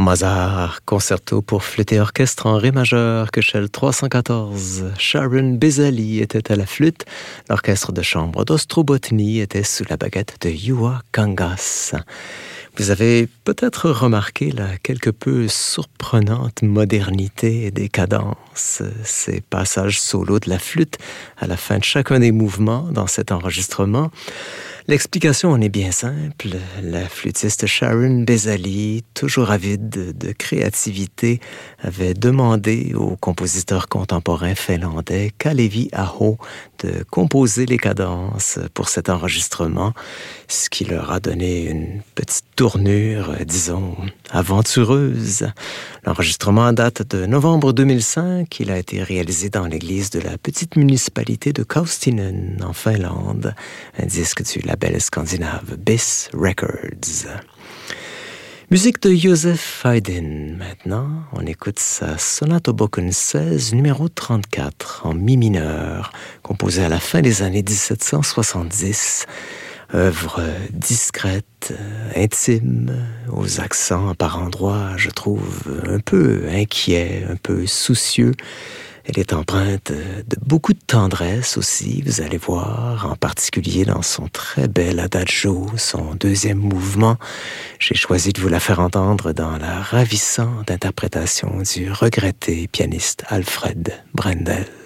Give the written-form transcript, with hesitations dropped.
Mozart, concerto pour flûte et orchestre en ré majeur, Köchel 314. Sharon Bezali était à la flûte. L'orchestre de chambre d'Ostrobotny était sous la baguette de Juha Kangas. Vous avez peut-être remarqué la quelque peu surprenante modernité des cadences, ces passages solos de la flûte à la fin de chacun des mouvements dans cet enregistrement. L'explication en est bien simple. La flûtiste Sharon Bezali, toujours avide de créativité, avait demandé au compositeur contemporain finlandais Kalevi Aho de composer les cadences pour cet enregistrement, ce qui leur a donné une petite tournure, disons, aventureuse. L'enregistrement date de novembre 2005. Il a été réalisé dans l'église de la petite municipalité de Kaustinen, en Finlande. Un disque du label scandinave BIS Records. Musique de Joseph Haydn, maintenant. On écoute sa sonate au Boken 16, numéro 34, en mi mineur, composée à la fin des années 1770. Œuvre discrète, intime, aux accents par endroits, je trouve, un peu inquiets, un peu soucieux. Elle est empreinte de beaucoup de tendresse aussi, vous allez voir, en particulier dans son très bel adagio, son deuxième mouvement. J'ai choisi de vous la faire entendre dans la ravissante interprétation du regretté pianiste Alfred Brendel.